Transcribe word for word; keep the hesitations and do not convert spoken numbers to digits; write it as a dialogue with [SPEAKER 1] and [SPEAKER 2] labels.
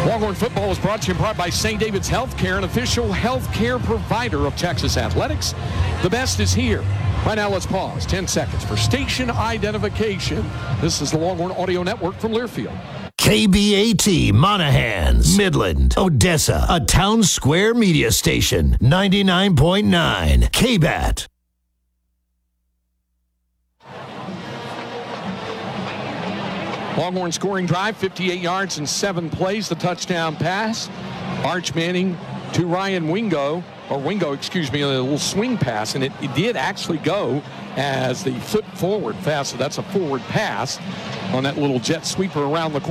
[SPEAKER 1] Longhorn football is brought to you in part by Saint David's Healthcare, an official healthcare provider of Texas Athletics. The best is here. Right now, let's pause ten seconds for station identification. This is the Longhorn Audio Network from Learfield.
[SPEAKER 2] K B A T, Monahans, Midland, Odessa, a town square media station, ninety-nine point nine, K B A T.
[SPEAKER 1] Longhorn scoring drive, fifty-eight yards and seven plays. The touchdown pass. Arch Manning to Ryan Wingo, or Wingo, excuse me, a little swing pass, and it, it did actually go as the flip forward pass. So that's a forward pass on that little jet sweeper around the corner.